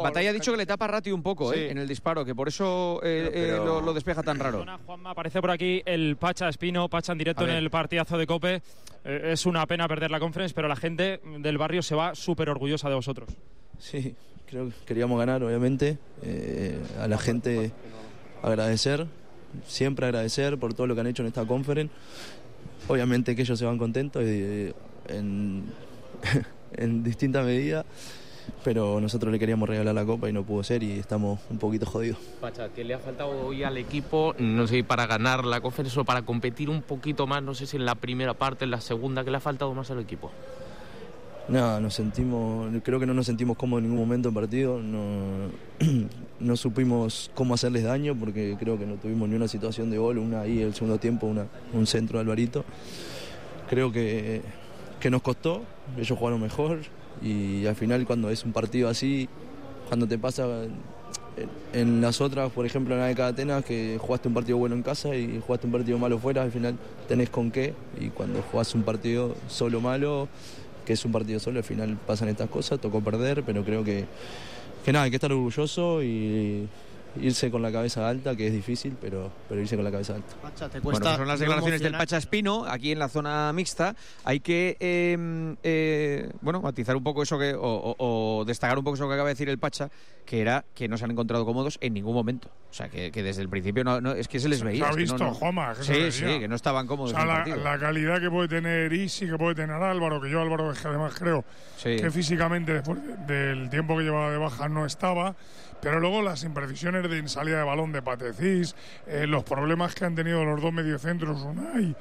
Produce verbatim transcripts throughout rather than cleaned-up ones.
Batalla ha dicho que le tapa Ratio un poco, sí. eh, en el disparo, que por eso eh, pero, pero... Eh, lo, lo despeja tan raro. Juanma, aparece por aquí el Pacha Espino, Pacha en directo en el partidazo de COPE. Eh, es una pena perder la Conference, pero la gente del barrio se va súper orgullosa de vosotros. Sí, creo que queríamos ganar, obviamente. Eh, a la gente agradecer, siempre agradecer por todo lo que han hecho en esta Conference. Obviamente que ellos se van contentos eh, en, en distintas medidas, pero nosotros le queríamos regalar la copa y no pudo ser y estamos un poquito jodidos. Pacha, ¿qué le ha faltado hoy al equipo, no sé, para ganar la Conference o para competir un poquito más, no sé si en la primera parte, en la segunda, qué le ha faltado más al equipo? Nada, nos sentimos, creo que no nos sentimos cómodos en ningún momento en partido, no, no supimos cómo hacerles daño porque creo que no tuvimos ni una situación de gol, una ahí el segundo tiempo, una, un centro de Alvarito. Creo que, que nos costó, ellos jugaron mejor y al final cuando es un partido así, cuando te pasa en, en las otras, por ejemplo en la de Atenas, que jugaste un partido bueno en casa y jugaste un partido malo fuera, al final tenés con qué, y cuando jugás un partido solo malo, que es un partido solo, al final pasan estas cosas, tocó perder, pero creo que, que nada, hay que estar orgulloso y irse con la cabeza alta, que es difícil, pero, pero irse con la cabeza alta. Pacha, ¿te cuesta? Bueno, pues son las declaraciones del Pacha Espino, aquí en la zona mixta. Hay que, eh, eh, bueno, matizar un poco eso que, o, o, o destacar un poco eso que acaba de decir el Pacha, que era que no se han encontrado cómodos en ningún momento. O sea, que, que desde el principio no, no, es que se les veía. Se ha es visto, que no, no. Juanma. Que sí, se sí, que no estaban cómodos. O sea, en el la, la calidad que puede tener Isi, que puede tener Álvaro, que yo Álvaro es que además creo sí. que físicamente después del tiempo que llevaba de baja no estaba, pero luego las imprecisiones de salida de balón de Patecís, eh, los problemas que han tenido los dos mediocentros, Unai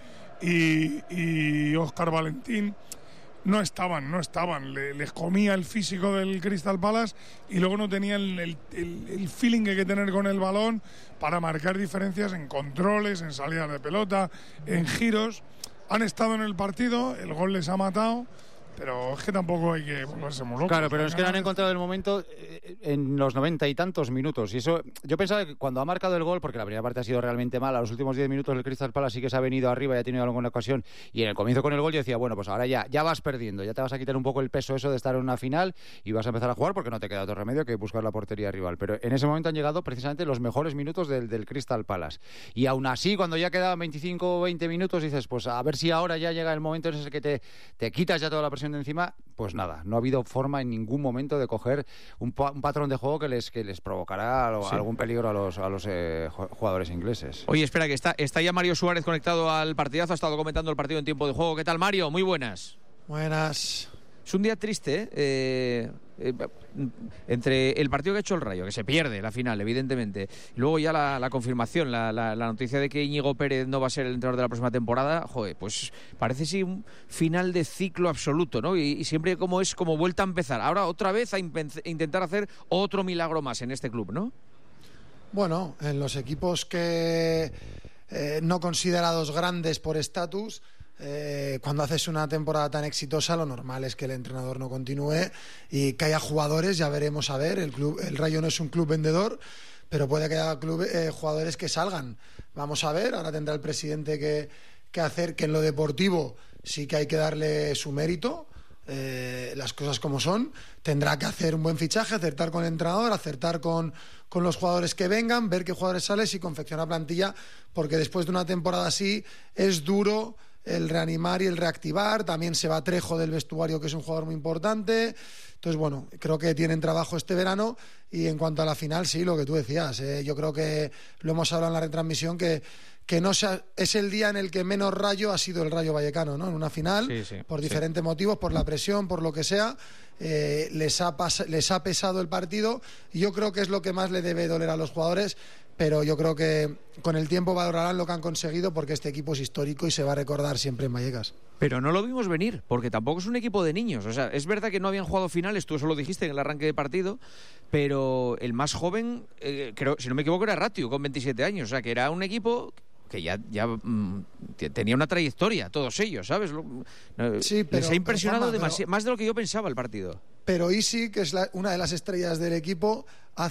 y, y Óscar Valentín, no estaban, no estaban. Le, les comía el físico del Crystal Palace y luego no tenían el, el, el, el feeling que hay que tener con el balón para marcar diferencias en controles, en salidas de pelota, en giros. Han estado en el partido, el gol les ha matado, pero es que tampoco hay que volverse muy locos. Claro, pero es que no han encontrado el momento en los noventa y tantos minutos. Y eso, yo pensaba que cuando ha marcado el gol, porque la primera parte ha sido realmente mala, los últimos diez minutos el Crystal Palace sí que se ha venido arriba y ha tenido alguna ocasión. Y en el comienzo con el gol yo decía, bueno, pues ahora ya, ya vas perdiendo, ya te vas a quitar un poco el peso eso de estar en una final y vas a empezar a jugar porque no te queda otro remedio que buscar la portería rival. Pero en ese momento han llegado precisamente los mejores minutos del, del Crystal Palace. Y aún así, cuando ya quedaban veinticinco o veinte minutos, dices, pues a ver si ahora ya llega el momento en ese que te, te quitas ya toda la presión de encima. Pues nada, no ha habido forma en ningún momento de coger un, pa- un patrón de juego que les que les provocará lo, sí. algún peligro a los a los eh, jugadores ingleses. Oye, espera, que está, está ya Mario Suárez conectado al partidazo, ha estado comentando el partido en tiempo de juego. ¿Qué tal, Mario? Muy buenas. Buenas. Es un día triste, ¿eh? Eh, eh, entre el partido que ha hecho el Rayo, que se pierde la final, evidentemente, y luego ya la, la confirmación, la, la, la noticia de que Íñigo Pérez no va a ser el entrenador de la próxima temporada, joder, pues parece sí un final de ciclo absoluto, ¿no? Y, y siempre como es como vuelta a empezar. Ahora otra vez a impen- intentar hacer otro milagro más en este club, ¿no? Bueno, en los equipos que eh, no considerados grandes por estatus, Eh, cuando haces una temporada tan exitosa, lo normal es que el entrenador no continúe y que haya jugadores, ya veremos a ver, el club, el Rayo no es un club vendedor, pero puede que haya club, eh, jugadores que salgan. Vamos a ver, ahora tendrá el presidente que, que hacer que en lo deportivo sí que hay que darle su mérito, eh, las cosas como son, tendrá que hacer un buen fichaje, acertar con el entrenador, acertar con, con los jugadores que vengan, ver qué jugadores sales y confeccionar plantilla, porque después de una temporada así es duro el reanimar y el reactivar. También se va Trejo del vestuario, que es un jugador muy importante. Entonces, bueno, creo que tienen trabajo este verano. Y en cuanto a la final, sí, lo que tú decías, eh, yo creo que lo hemos hablado en la retransmisión, que, que no sea, es el día en el que menos Rayo ha sido el Rayo Vallecano, ¿no? En una final, sí, sí, por diferentes sí. motivos, por la presión, por lo que sea, eh, les ha pas- les ha pesado el partido, y yo creo que es lo que más le debe doler a los jugadores. Pero yo creo que con el tiempo valorarán lo que han conseguido, porque este equipo es histórico y se va a recordar siempre en Vallecas. Pero no lo vimos venir, porque tampoco es un equipo de niños. O sea, es verdad que no habían jugado finales, tú eso lo dijiste en el arranque de partido, pero el más joven, eh, creo, si no me equivoco, era Ratio, con veintisiete años. O sea, que era un equipo que ya, ya mmm, tenía una trayectoria, todos ellos, ¿sabes? Sí, pero, les ha impresionado pero, demasi- más de lo que yo pensaba el partido. Pero Isi, que es la, una de las estrellas del equipo,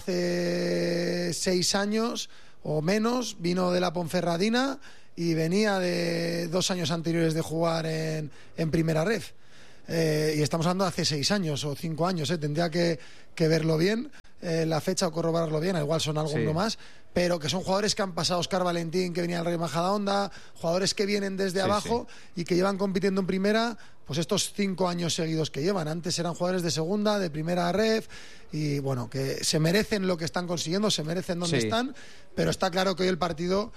hace seis años o menos vino de la Ponferradina y venía de dos años anteriores de jugar en, en Primera Ref. Eh, y estamos hablando de hace seis años o cinco años, eh, tendría que, que verlo bien. eh, la fecha o corroborarlo bien, igual son alguno Sí. más, pero que son jugadores que han pasado, Óscar Valentín, que venía del Rayo Majadahonda, jugadores que vienen desde Sí, abajo y que llevan compitiendo en primera pues estos cinco años seguidos que llevan. Antes eran jugadores de segunda, de primera ref, y bueno, que se merecen lo que están consiguiendo, se merecen donde Sí. están, pero está claro que hoy el partido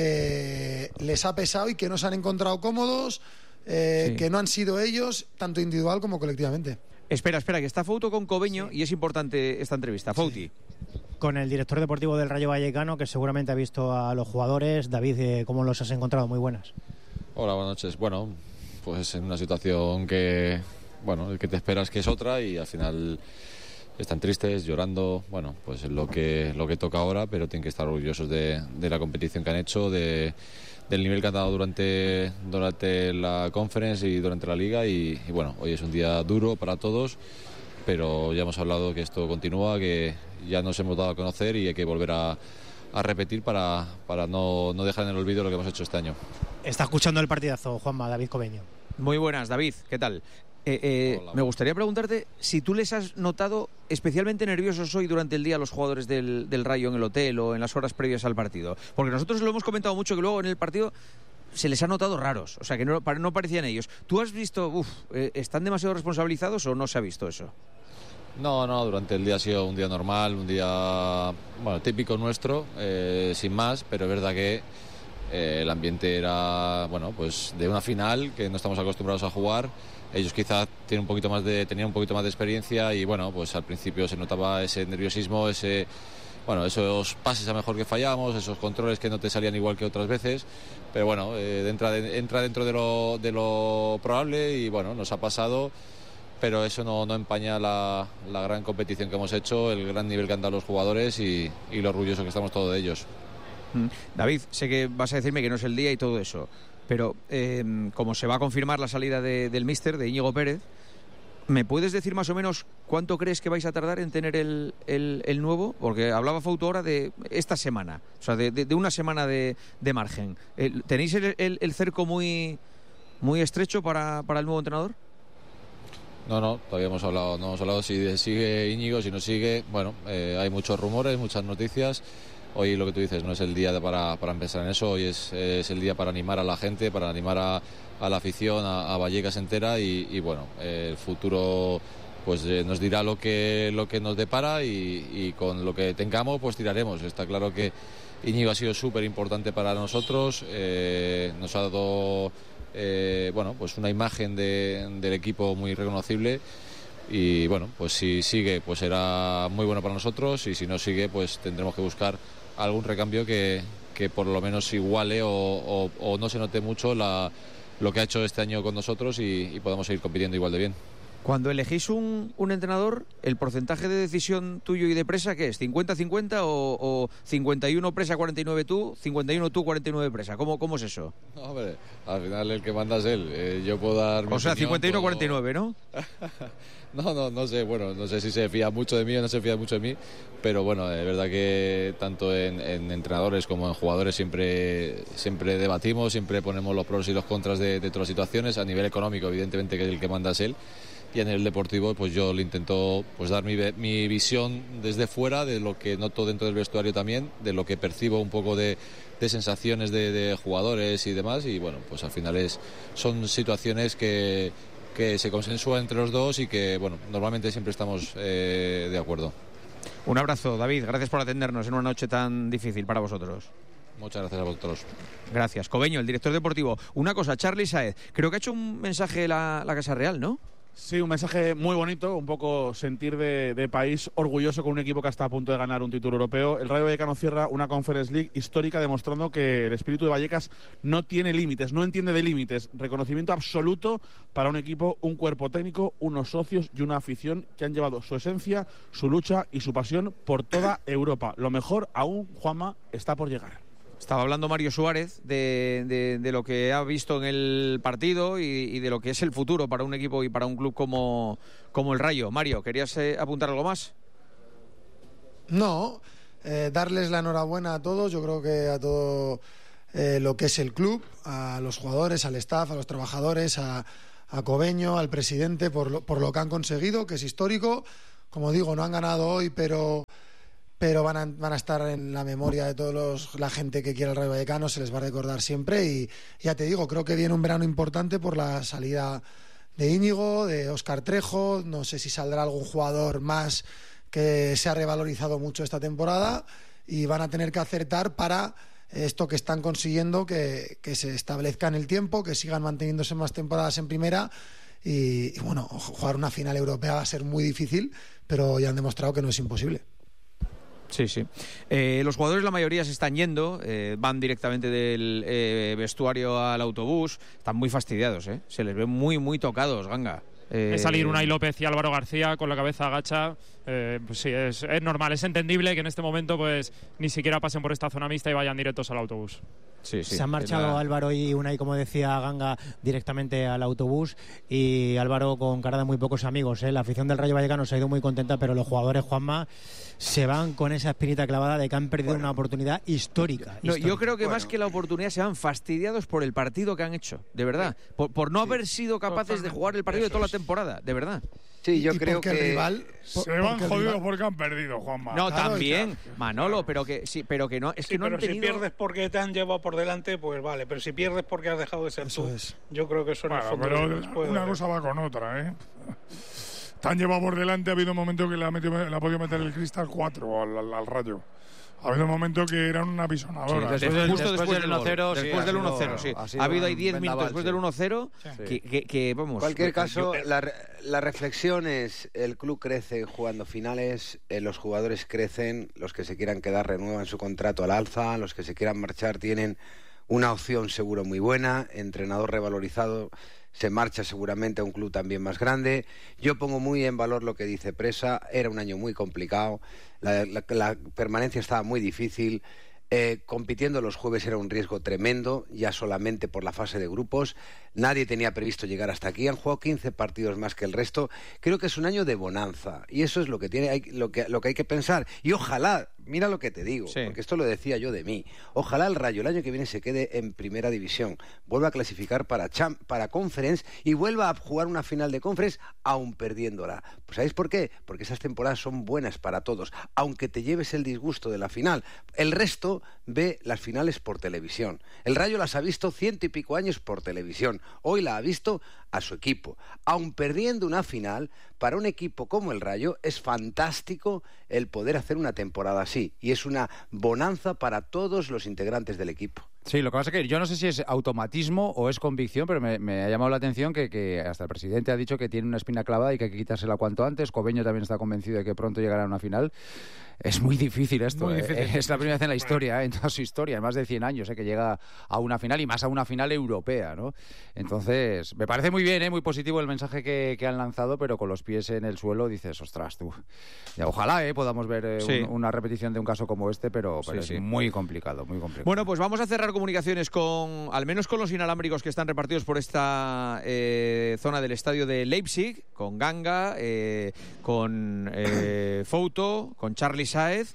eh, les ha pesado y que no se han encontrado cómodos, eh, Sí. que no han sido ellos, tanto individual como colectivamente. Espera, espera, que está Fouto con Cobeño y es importante esta entrevista. Fouti. Con el director deportivo del Rayo Vallecano, que seguramente ha visto a los jugadores. David, eh, ¿cómo los has encontrado? Muy buenas. Hola, buenas noches. Bueno, pues en una situación que, bueno, que te esperas que es otra y al final están tristes, llorando. Bueno, pues es lo que, lo que toca ahora, pero tienen que estar orgullosos de, de la competición que han hecho, de, del nivel que han dado durante, durante la Conference y durante la Liga. Y, y bueno, hoy es un día duro para todos, pero ya hemos hablado que esto continúa, que ya nos hemos dado a conocer y hay que volver a, a repetir para, para no, no dejar en el olvido lo que hemos hecho este año. Está escuchando el partidazo, Juanma, David Cobeño. Muy buenas, David, ¿qué tal? Eh, eh, Hola. me gustaría preguntarte si tú les has notado especialmente nerviosos hoy durante el día a los jugadores del, del Rayo en el hotel o en las horas previas al partido. Porque nosotros lo hemos comentado mucho que luego en el partido se les ha notado raros, o sea que no, no parecían ellos. ¿Tú has visto, uff, eh, están demasiado responsabilizados o no se ha visto eso? No, no, durante el día ha sido un día normal, un día, bueno, típico nuestro, eh, sin más, pero es verdad que eh, el ambiente era, bueno, pues de una final que no estamos acostumbrados a jugar. Ellos quizás tienen un poquito más de, tenían un poquito más de experiencia y bueno, pues al principio se notaba ese nerviosismo, ese, bueno, esos pases a mejor que fallamos, esos controles que no te salían igual que otras veces, pero bueno, eh, entra, de, entra dentro de lo, de lo probable y bueno, nos ha pasado. Pero eso no, no empaña la, la gran competición que hemos hecho, el gran nivel que han dado los jugadores y, y lo orgullosos que estamos todos de ellos. Mm. David, sé que vas a decirme que no es el día y todo eso, pero eh, como se va a confirmar la salida de, del míster, de Íñigo Pérez, ¿me puedes decir más o menos cuánto crees que vais a tardar en tener el, el, el nuevo? Porque hablaba Fouto ahora de esta semana, o sea, de, de, de una semana de, de margen. ¿Tenéis el, el, el cerco muy, muy estrecho para, para el nuevo entrenador? No, no, todavía hemos hablado, no hemos hablado si sigue Íñigo, si no sigue. Bueno, eh, hay muchos rumores, muchas noticias. Hoy lo que tú dices no es el día de para, para empezar en eso, hoy es, es el día para animar a la gente, para animar a, a la afición, a, a Vallecas entera y, y bueno, eh, el futuro pues eh, nos dirá lo que, lo que nos depara y, y con lo que tengamos pues tiraremos. Está claro que Íñigo ha sido súper importante para nosotros, eh, nos ha dado... Eh, bueno, pues una imagen de, del equipo muy reconocible y bueno, pues si sigue pues será muy bueno para nosotros y si no sigue pues tendremos que buscar algún recambio que, que por lo menos iguale o, o, o no se note mucho la, lo que ha hecho este año con nosotros y, y podamos seguir compitiendo igual de bien. Cuando elegís un, un entrenador, ¿el porcentaje de decisión tuyo y de Presa qué es? ¿cincuenta cincuenta o, o cincuenta y uno Presa, cuarenta y nueve tú, cincuenta y uno tú, cuarenta y nueve Presa? ¿Cómo, cómo es eso? No, hombre, al final el que manda es él. Eh, yo puedo dar mi O sea, opinión, cincuenta y uno cuarenta y nueve, puedo... ¿no? No, no, no sé, bueno, no sé si se fía mucho de mí o no se fía mucho de mí, pero bueno, es verdad que tanto en, en entrenadores como en jugadores siempre, siempre debatimos, siempre ponemos los pros y los contras de, de todas las situaciones. A nivel económico, evidentemente que el que manda es él, y a nivel deportivo, pues yo le intento pues dar mi, mi visión desde fuera, de lo que noto dentro del vestuario también, de lo que percibo un poco de, de sensaciones de, de jugadores y demás, y bueno, pues al final es, son situaciones que... que se consensúa entre los dos y que, bueno, normalmente siempre estamos eh, de acuerdo. Un abrazo, David. Gracias por atendernos en una noche tan difícil para vosotros. Muchas gracias a vosotros. Gracias. Cobeño, el director deportivo. Una cosa, Charly Sáez. Creo que ha hecho un mensaje la, la Casa Real, ¿no? Sí, un mensaje muy bonito, un poco sentir de, de país orgulloso con un equipo que está a punto de ganar un título europeo. El Rayo Vallecano cierra una Conference League histórica demostrando que el espíritu de Vallecas no tiene límites, no entiende de límites. Reconocimiento absoluto para un equipo, un cuerpo técnico, unos socios y una afición que han llevado su esencia, su lucha y su pasión por toda Europa. Lo mejor aún, Juanma, está por llegar. Estaba hablando Mario Suárez de, de, de lo que ha visto en el partido y, y de lo que es el futuro para un equipo y para un club como, como el Rayo. Mario, ¿querías eh, apuntar algo más? No, eh, darles la enhorabuena a todos, yo creo que a todo eh, lo que es el club, a los jugadores, al staff, a los trabajadores, a, a Cobeño, al presidente, por lo, por lo que han conseguido, que es histórico. Como digo, no han ganado hoy, pero pero van a, van a estar en la memoria de todos la gente que quiera el Rayo Vallecano, se les va a recordar siempre y ya te digo, creo que viene un verano importante por la salida de Íñigo, de Óscar Trejo, no sé si saldrá algún jugador más que se ha revalorizado mucho esta temporada y van a tener que acertar para esto que están consiguiendo, que, que se establezca en el tiempo, que sigan manteniéndose más temporadas en primera y, y bueno, jugar una final europea va a ser muy difícil, pero ya han demostrado que no es imposible. Sí, sí. Eh, los jugadores, la mayoría, se están yendo, eh, van directamente del eh, vestuario al autobús, están muy fastidiados, ¿eh? Se les ve muy, muy tocados, Ganga. Eh... Es salir Unai López y Álvaro García con la cabeza agacha, eh, pues sí, es, es normal, es entendible que en este momento pues ni siquiera pasen por esta zona mixta y vayan directos al autobús. Sí, sí. Se han marchado la... Álvaro y Unai, como decía Ganga, directamente al autobús y Álvaro con cara de muy pocos amigos, ¿eh? La afición del Rayo Vallecano se ha ido muy contenta, pero los jugadores, Juanma, se van con esa espinita clavada de que han perdido bueno. una oportunidad histórica. No, histórica. Yo creo que bueno. más que la oportunidad se van fastidiados por el partido que han hecho, de verdad, por, por no sí. haber sido capaces de jugar el partido Eso de toda es. la temporada, de verdad. Sí, yo y creo que el rival por, se van jodidos rival... porque han perdido, Juanma. No, claro, también, Manolo, pero que sí, pero que no, es sí, que no pero han tenido... si pierdes porque te han llevado por delante, pues vale, pero si pierdes porque has dejado de ser eso tú, es. yo creo que eso bueno, en el fondo pero una cosa va con otra, ¿eh? Te han llevado por delante, ha habido un momento que le ha, metido, le ha podido meter el Cristal cuatro al, al, al Rayo. Ha habido un momento que eran una pisonadora. Sí, después, justo después, después del uno cero, después sí, del uno cero, sí. Ha, ha habido ahí diez minutos después sí. del uno cero sí. que, que, que, vamos... En cualquier caso, la, la reflexión es, el club crece jugando finales, eh, los jugadores crecen, los que se quieran quedar renuevan su contrato al alza, los que se quieran marchar tienen una opción seguro muy buena, entrenador revalorizado, se marcha seguramente a un club también más grande. Yo pongo muy en valor lo que dice Presa, era un año muy complicado, la, la, la permanencia estaba muy difícil, eh, compitiendo los jueves era un riesgo tremendo, ya solamente por la fase de grupos, nadie tenía previsto llegar hasta aquí, han jugado quince partidos más que el resto, creo que es un año de bonanza, y eso es lo que, tiene, hay, lo que, lo que hay que pensar, y ojalá... Mira lo que te digo, sí. porque esto lo decía yo de mí. Ojalá el Rayo el año que viene se quede en primera división, vuelva a clasificar para Champ, para Conference y vuelva a jugar una final de Conference aún perdiéndola. Pues ¿sabéis por qué? Porque esas temporadas son buenas para todos, aunque te lleves el disgusto de la final. El resto ve las finales por televisión. El Rayo las ha visto ciento y pico años por televisión. Hoy la ha visto a su equipo. Aún perdiendo una final, para un equipo como el Rayo es fantástico el poder hacer una temporada así. Y es una bonanza para todos los integrantes del equipo. Sí, lo que pasa es que yo no sé si es automatismo o es convicción, pero me, me ha llamado la atención que, que hasta el presidente ha dicho que tiene una espina clavada y que hay que quitársela cuanto antes. Cobeño también está convencido de que pronto llegará a una final. Es muy difícil esto. Muy difícil. Eh. Es la primera vez en la historia, eh, en toda su historia, en más de cien años, eh, que llega a una final y más a una final europea, ¿no? Entonces, me parece muy bien, eh, muy positivo el mensaje que, que han lanzado, pero con los pies en el suelo dices, ostras, tú. Ya, ojalá eh, podamos ver eh, sí. un, una repetición de un caso como este, pero, pero sí, es sí. muy complicado, muy complicado. Bueno, pues vamos a cerrar comunicaciones con, al menos con los inalámbricos que están repartidos por esta eh, zona del estadio de Leipzig, con Ganga, eh, con eh, Fouto, con Charly Sáez.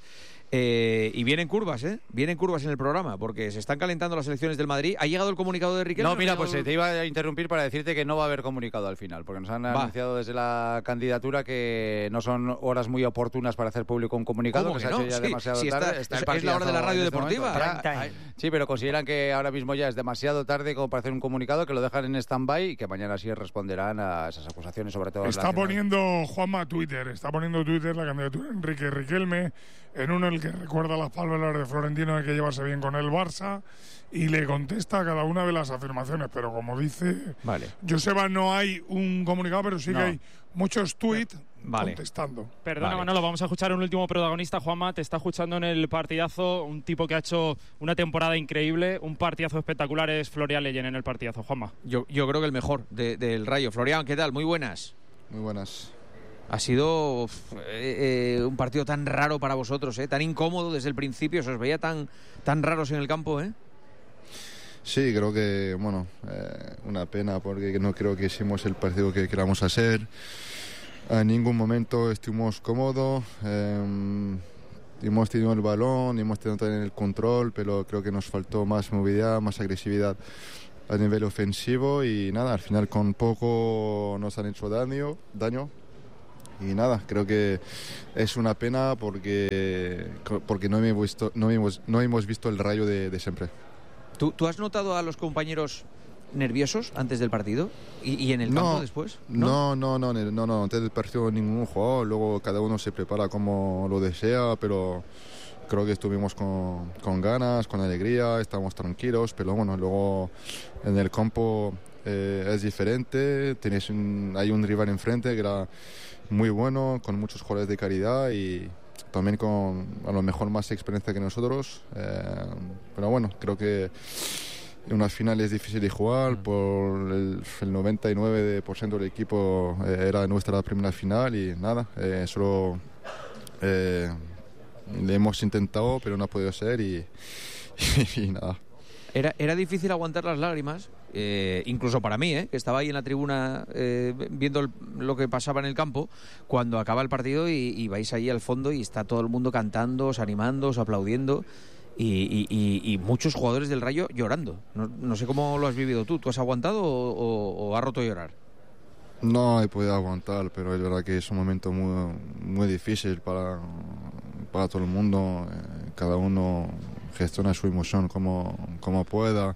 Eh, y vienen curvas, ¿eh? Vienen curvas en el programa, porque se están calentando las elecciones del Madrid. ¿Ha llegado el comunicado de Riquelme? No, mira, pues el... te iba a interrumpir para decirte que no va a haber comunicado al final, porque nos han Va. anunciado desde la candidatura que no son horas muy oportunas para hacer público un comunicado, que, que se no? ha hecho ya sí, demasiado sí, tarde. Está, está es la hora de la radio este deportiva. Ya, sí, pero consideran que ahora mismo ya es demasiado tarde como para hacer un comunicado, que lo dejan en stand-by y que mañana sí responderán a esas acusaciones, sobre todo. Está poniendo Juanma Twitter, está poniendo Twitter la candidatura de Enrique Riquelme, en uno en el que recuerda las palabras de Florentino de que llevarse bien con el Barça y le contesta a cada una de las afirmaciones, pero como dice vale. Joseba, no hay un comunicado, pero sí no. que hay muchos tweets vale. contestando. Perdona, vale. Manolo, vamos a escuchar un último protagonista. Juanma, te está escuchando en el partidazo, un tipo que ha hecho una temporada increíble, un partidazo espectacular, es Florian Leyen en el partidazo. Juanma. Yo, yo creo que el mejor de, del Rayo. Florian, ¿qué tal? Muy buenas. Muy buenas. Ha sido eh, eh, un partido tan raro para vosotros, eh, tan incómodo desde el principio, se os veía tan, tan raros en el campo, ¿eh? Sí, creo que, bueno, eh, una pena porque no creo que hicimos el partido que queríamos hacer. En ningún momento estuvimos cómodos, eh, hemos tenido el balón, hemos tenido también el control, pero creo que nos faltó más movilidad, más agresividad a nivel ofensivo y nada, al final con poco nos han hecho daño, daño. y nada, creo que es una pena porque, porque no, hemos visto, no, hemos, no hemos visto el Rayo de, de siempre. ¿Tú, ¿Tú has notado a los compañeros nerviosos antes del partido y, y en el campo no, después? ¿No? No, no, no, no, no, antes del partido ningún jugador, luego cada uno se prepara como lo desea, pero creo que estuvimos con, con ganas, con alegría, estábamos tranquilos, pero bueno, luego en el campo eh, es diferente, tienes un, hay un rival enfrente que era muy bueno, con muchos jugadores de calidad y también con a lo mejor más experiencia que nosotros, eh, pero bueno, creo que una final es difícil de jugar, por el, el noventa y nueve por ciento del equipo eh, era nuestra primera final y nada, eh, solo eh, le hemos intentado pero no ha podido ser y, y, y nada. Era, era difícil aguantar las lágrimas, eh, incluso para mí, eh, que estaba ahí en la tribuna eh, viendo el, lo que pasaba en el campo, cuando acaba el partido y, y vais ahí al fondo y está todo el mundo cantando, os animando, os aplaudiendo. Y, y, y muchos jugadores del Rayo llorando. No, no sé cómo lo has vivido tú. ¿Tú has aguantado o, o, o has roto a llorar? No he podido aguantar, pero es verdad que es un momento muy, muy difícil para, para todo el mundo. Eh, cada uno gestiona su emoción como, como pueda.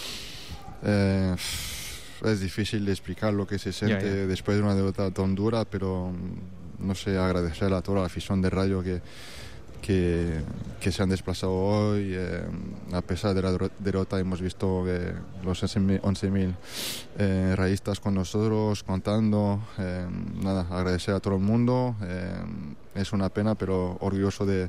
Eh, es difícil de explicar lo que se siente ya, ya. después de una derrota tan dura, pero no sé, agradecer a toda la afición del Rayo que Que, que se han desplazado hoy. Eh, a pesar de la derrota hemos visto que los once mil eh, rayistas con nosotros contando. Eh, nada, agradecer a todo el mundo. Eh, es una pena, pero orgulloso de,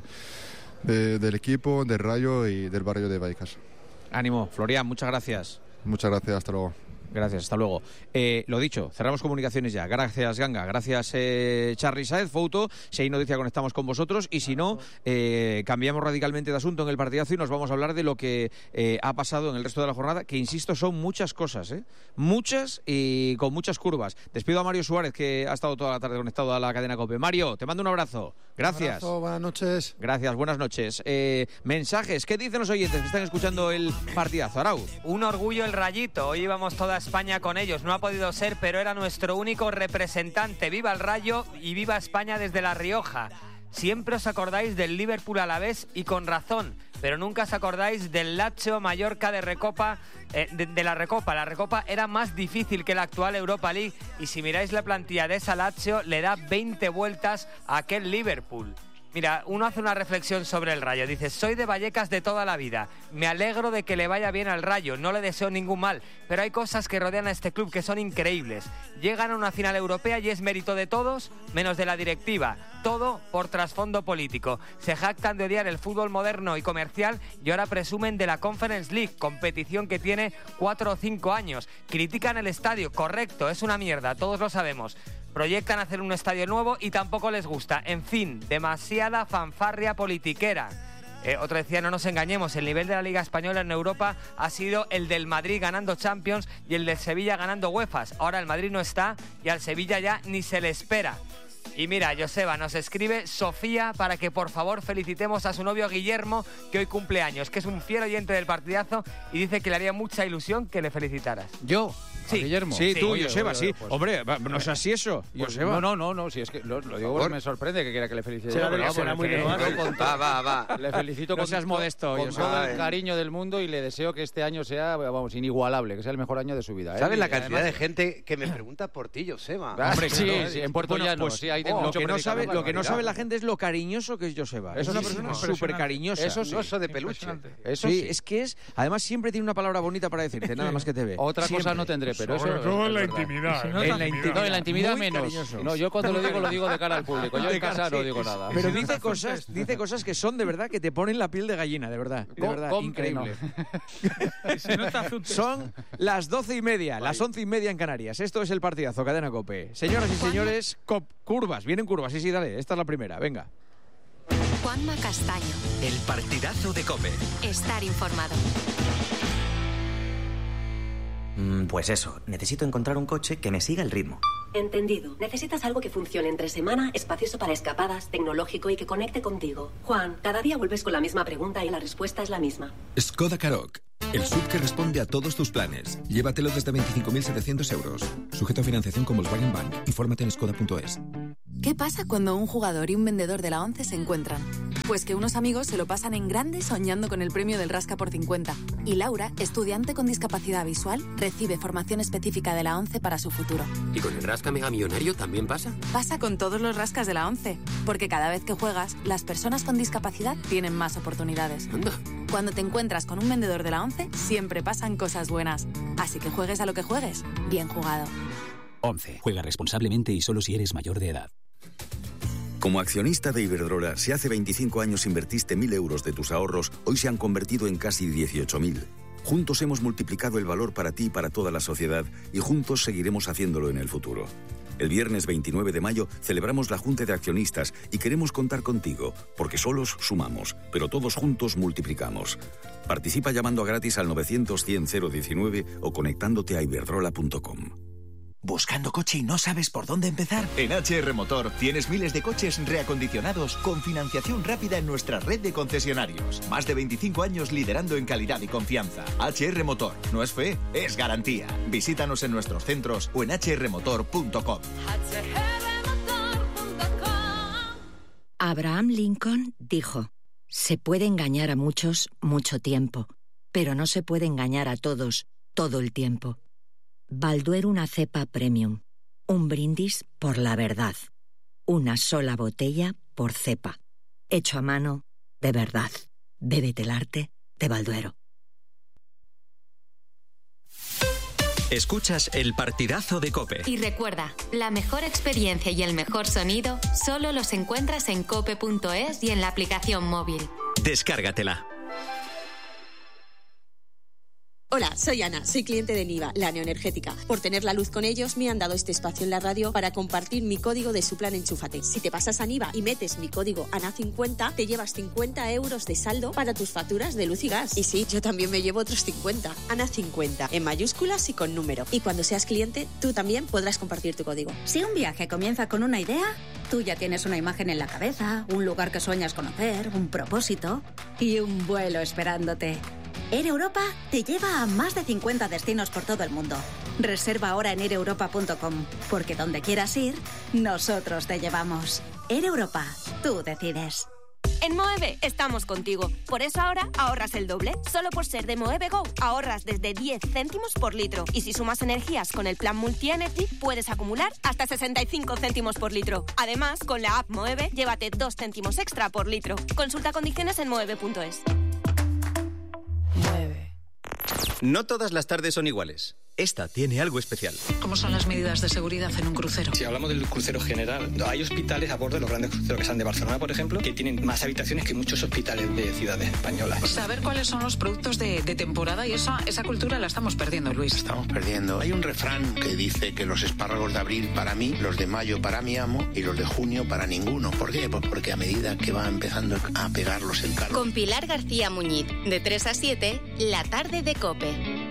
de, del equipo, del Rayo y del barrio de Vallecas. Ánimo, Florian, muchas gracias. Muchas gracias, hasta luego. Gracias, hasta luego. Eh, lo dicho, cerramos comunicaciones ya. Gracias, Ganga. Gracias, eh, Charly Sáez, Fouto. Si hay noticia, conectamos con vosotros. Y si no, eh, cambiamos radicalmente de asunto en el partidazo y nos vamos a hablar de lo que eh, ha pasado en el resto de la jornada, que, insisto, son muchas cosas, ¿eh? Muchas y con muchas curvas. Despido a Mario Suárez, que ha estado toda la tarde conectado a la cadena COPE. Mario, te mando un abrazo. Gracias. Un abrazo, buenas noches. Gracias, buenas noches. Eh, mensajes, ¿qué dicen los oyentes que están escuchando el partidazo? Arauz. Un orgullo el Rayito. Hoy íbamos toda España con ellos. No ha podido ser, pero era nuestro único representante. Viva el Rayo y viva España desde La Rioja. Siempre os acordáis del Liverpool Alavés y con razón, pero nunca os acordáis del Lazio Mallorca de Recopa, eh, de, de la Recopa. La Recopa era más difícil que la actual Europa League y si miráis la plantilla de esa Lazio le da veinte vueltas a aquel Liverpool. Mira, uno hace una reflexión sobre el Rayo. Dice, soy de Vallecas de toda la vida. Me alegro de que le vaya bien al Rayo. No le deseo ningún mal. Pero hay cosas que rodean a este club que son increíbles. Llegan a una final europea y es mérito de todos, menos de la directiva. Todo por trasfondo político. Se jactan de odiar el fútbol moderno y comercial y ahora presumen de la Conference League, competición que tiene cuatro o cinco años. Critican el estadio. Correcto, es una mierda. Todos lo sabemos. Proyectan hacer un estadio nuevo y tampoco les gusta. En fin, demasiada fanfarria politiquera. Eh, otro decía, no nos engañemos, el nivel de la Liga Española en Europa ha sido el del Madrid ganando Champions y el del Sevilla ganando UEFAs. Ahora el Madrid no está y al Sevilla ya ni se le espera. Y mira, Joseba, nos escribe Sofía para que por favor felicitemos a su novio Guillermo, que hoy cumple años, que es un fiel oyente del partidazo y dice que le haría mucha ilusión que le felicitaras. ¿Yo? Sí, Guillermo. Sí, tú, oye, Joseba, oye, sí. pues, Hombre, no es así eso, pues, Joseba. No, no, no, no, si es que lo, lo digo porque me sorprende que quiera que le felicite. Será, Yo, será muy de Va, va, va. Le felicito no con, seas modesto, con Joseba. todo el cariño del mundo y le deseo que este año sea, vamos, inigualable, que sea el mejor año de su vida. ¿eh? ¿Sabes la Y cantidad además, de gente que me pregunta por ti, Joseba? Ah, Hombre, sí, claro. sí, en Puerto Bueno, Llano, pues, sí, hay oh, mucho lo que no sabe, predicador, lo que no sabe la barbaridad. gente es lo cariñoso que es Joseba. Es una persona súper cariñosa. Eso sí. Un oso de peluche. Eso sí, sí. es que es, además siempre tiene una palabra bonita para decirte, nada más que te ve. Otra Siempre. cosa no tendré, pero Sobre eso todo en es la verdad. intimidad. En la intimidad. No, en la intimidad Muy menos. cariñoso. No, yo cuando lo digo, lo digo de cara al público. Yo en casa no digo nada. Pero dice cosas, dice cosas que son de verdad que te ponen la piel de gallina, de verdad. De verdad, ¿Cómo? increíble. No. Son las doce y media, las once y media en Canarias. Esto es el partidazo, Cadena COPE. Señoras y señores, cop, curvas, vienen curvas. Sí, sí, dale, esta es la primera, venga. Juanma Castaño. El partidazo de COPE. Estar informado. Pues eso, necesito encontrar un coche que me siga el ritmo. Entendido. Necesitas algo que funcione entre semana, espacioso para escapadas, tecnológico y que conecte contigo. Juan, cada día vuelves con la misma pregunta y la respuesta es la misma. Skoda Karoq, el sub que responde a todos tus planes. Llévatelo desde veinticinco mil setecientos euros. Sujeto a financiación con Volkswagen Bank. Infórmate en skoda punto es. ¿Qué pasa cuando un jugador y un vendedor de la ONCE se encuentran? Pues que unos amigos se lo pasan en grande soñando con el premio del Rasca por cincuenta. Y Laura, estudiante con discapacidad visual, recibe formación específica de la ONCE para su futuro. ¿Y con el Rasca Mega Millonario también pasa? Pasa con todos los rascas de la ONCE, porque cada vez que juegas, las personas con discapacidad tienen más oportunidades. Anda. Cuando te encuentras con un vendedor de la ONCE, siempre pasan cosas buenas. Así que juegues a lo que juegues, bien jugado. ONCE. Juega responsablemente y solo si eres mayor de edad. Como accionista de Iberdrola, si hace veinticinco años invertiste mil euros de tus ahorros, hoy se han convertido en casi dieciocho mil. Juntos hemos multiplicado el valor para ti y para toda la sociedad y juntos seguiremos haciéndolo en el futuro. El viernes veintinueve de mayo celebramos la Junta de Accionistas y queremos contar contigo, porque solos sumamos, pero todos juntos multiplicamos. Participa llamando a gratis al novecientos cien cero diecinueve o conectándote a iberdrola punto com. ¿Buscando coche y no sabes por dónde empezar? En H R Motor tienes miles de coches reacondicionados con financiación rápida en nuestra red de concesionarios. Más de veinticinco años liderando en calidad y confianza. H R Motor. No es fe, es garantía. Visítanos en nuestros centros o en h r motor punto com. Abraham Lincoln dijo: se puede engañar a muchos mucho tiempo, pero no se puede engañar a todos todo el tiempo. Balduero una cepa premium. Un brindis por la verdad. Una sola botella por cepa. Hecho a mano de verdad. Bébete el arte de Balduero. Escuchas el partidazo de COPE. Y recuerda, la mejor experiencia y el mejor sonido solo los encuentras en cope punto es y en la aplicación móvil. Descárgatela. Hola, soy Ana, soy cliente de Niva, la neoenergética. Por tener la luz con ellos, me han dado este espacio en la radio para compartir mi código de su plan Enchúfate. Si te pasas a Niva y metes mi código A N A cincuenta, te llevas cincuenta euros de saldo para tus facturas de luz y gas. Y sí, yo también me llevo otros cincuenta. A N A cincuenta, en mayúsculas y con número. Y cuando seas cliente, tú también podrás compartir tu código. Si un viaje comienza con una idea, tú ya tienes una imagen en la cabeza, un lugar que sueñas conocer, un propósito y un vuelo esperándote. Air Europa te lleva a más de cincuenta destinos por todo el mundo. Reserva ahora en air europa punto com, porque donde quieras ir, nosotros te llevamos. Air Europa, tú decides. En Moeve estamos contigo. Por eso ahora ahorras el doble. Solo por ser de Moeve Go ahorras desde diez céntimos por litro. Y si sumas energías con el plan Multi-Energy, puedes acumular hasta sesenta y cinco céntimos por litro. Además, con la app Moeve, llévate dos céntimos extra por litro. Consulta condiciones en moeve punto es. No todas las tardes son iguales. Esta tiene algo especial. ¿Cómo son las medidas de seguridad en un crucero? Si hablamos del crucero general, hay hospitales a bordo de los grandes cruceros que están de Barcelona, por ejemplo, que tienen más habitaciones que muchos hospitales de ciudades españolas. Saber cuáles son los productos de, de temporada y esa, esa cultura la estamos perdiendo, Luis. Estamos perdiendo. Hay un refrán que dice que los espárragos de abril para mí, los de mayo para mi amo y los de junio para ninguno. ¿Por qué? Pues porque a medida que va empezando a pegarlos el calor. Con Pilar García Muñiz, de tres a siete, la tarde de COPE.